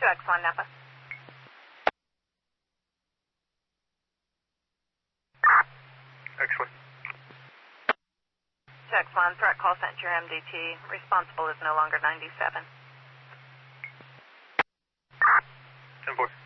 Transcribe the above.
2X1 Napa. X1. 2X1, threat call sent to your MDT. Responsible is no longer 97. 10-4.